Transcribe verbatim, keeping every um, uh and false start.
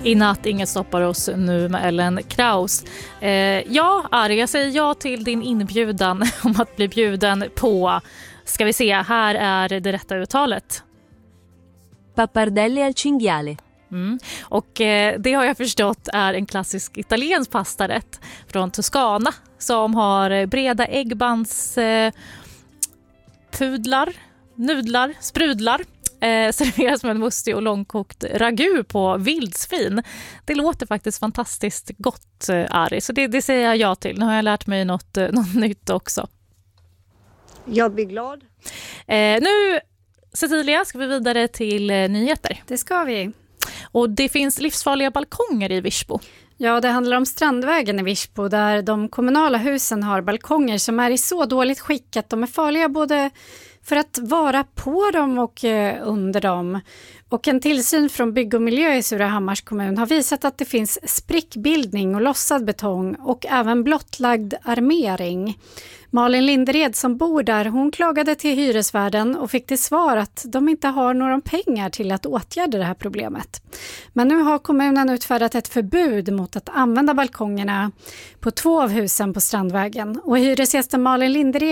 I natt, inget stoppar oss nu med Ellen Kraus. Eh, ja, Ari, jag säger ja till din inbjudan om att bli bjuden på, ska vi se, här är det rätta uttalet. Pappardelle al cinghiale. Mm. Och eh, det har jag förstått är en klassisk italiensk pastarätt från Toscana som har breda äggbands eh, pudlar, nudlar, sprudlar. Eh, serveras med en mustig och långkokt ragu på vildsvin. Det låter faktiskt fantastiskt gott, eh, Ari. Så det, det säger jag ja till. Nu har jag lärt mig något, eh, något nytt också. Jag blir glad. Eh, nu, Cecilia, ska vi vidare till eh, nyheter. Det ska vi. Och det finns livsfarliga balkonger i Virsbo. Ja, det handlar om Strandvägen i Virsbo där de kommunala husen har balkonger som är i så dåligt skick att de är farliga både för att vara på dem och eh, under dem. Och en tillsyn från Bygg och miljö i Surahammars kommun har visat att det finns sprickbildning och lossad betong och även blottlagd armering. Malin Lindered som bor där, hon klagade till hyresvärden och fick till svar att de inte har några pengar till att åtgärda det här problemet. Men nu har kommunen utfärdat ett förbud mot att använda balkongerna på två av husen på Strandvägen. Och hyresgästen Malin Lindered